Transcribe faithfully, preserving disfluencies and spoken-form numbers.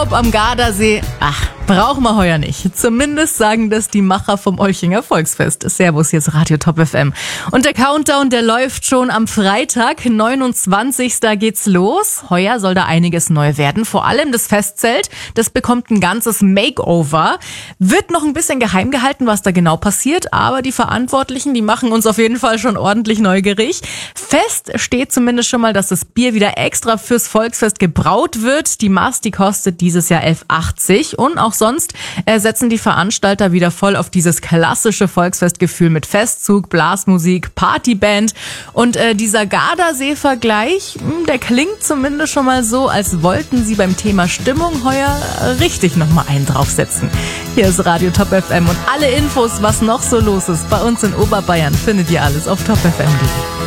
Urlaub am Gardasee, ach, brauchen wir heuer nicht. Zumindest sagen das die Macher vom Olchinger Volksfest. Servus, hier ist Radio Top F M. Und der Countdown, der läuft schon am Freitag, neunundzwanzigsten geht's los. Heuer soll da einiges neu werden. Vor allem das Festzelt, das bekommt ein ganzes Makeover. Wird noch ein bisschen geheim gehalten, was da genau passiert, aber die Verantwortlichen, die machen uns auf jeden Fall schon ordentlich neugierig. Fest steht zumindest schon mal, dass das Bier wieder extra fürs Volksfest gebraut wird. Die Maß, die kostet dieses Jahr elf achtzig und auch sonst äh, setzen die Veranstalter wieder voll auf dieses klassische Volksfestgefühl mit Festzug, Blasmusik, Partyband und äh, dieser Gardasee-Vergleich, mh, der klingt zumindest schon mal so, als wollten sie beim Thema Stimmung heuer äh, richtig nochmal einen draufsetzen. Hier ist Radio Top F M und alle Infos, was noch so los ist bei uns in Oberbayern, findet ihr alles auf top f m punkt d e.